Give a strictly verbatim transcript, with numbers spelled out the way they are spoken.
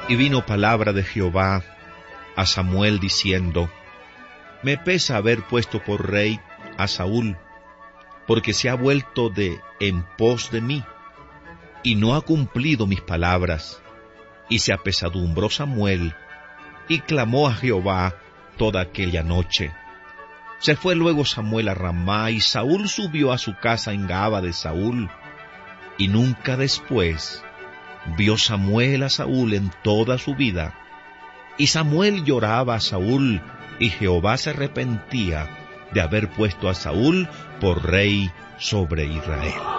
Y vino palabra de Jehová a Samuel diciendo: Me pesa haber puesto por rey a Saúl, porque se ha vuelto de en pos de mí, y no ha cumplido mis palabras. Y se apesadumbró Samuel, y clamó a Jehová toda aquella noche. Se fue luego Samuel a Ramá, y Saúl subió a su casa en Gaba de Saúl, y nunca después vio Samuel a Saúl en toda su vida. Y Samuel lloraba a Saúl, y Jehová se arrepentía de haber puesto a Saúl por rey sobre Israel.